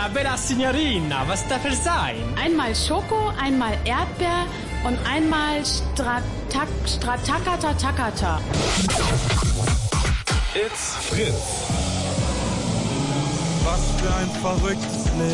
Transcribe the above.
bella Signorina, was darf es sein? Einmal Schoko, einmal Erdbeer und einmal Stratakata. It's Fritz. Was für ein verrücktes